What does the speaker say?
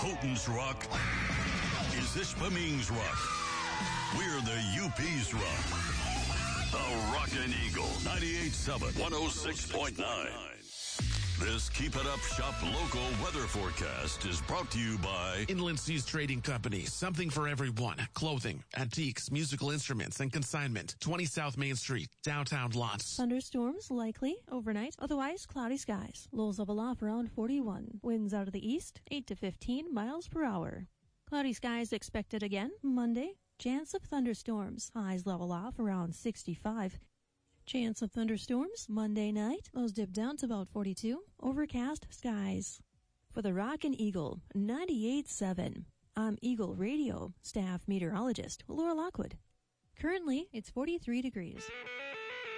Houghton's Rock is Ishpeming's Rock. We're the UP's Rock. The Rockin' Eagle, 98.7, 106.9. This Keep It Up Shop local weather forecast is brought to you by Inland Seas Trading Company. Something for everyone. Clothing, antiques, musical instruments, and consignment. 20 South Main Street, downtown Lots. Thunderstorms likely overnight. Otherwise, cloudy skies. Lows level off around 41. Winds out of the east, 8 to 15 miles per hour. Cloudy skies expected again Monday. Chance of thunderstorms. Highs level off around 65. Chance of thunderstorms Monday night. Lows dip down to about 42. Overcast skies. For the Rockin' Eagle, 98.7. I'm Eagle Radio staff meteorologist Laura Lockwood. Currently, it's 43 degrees.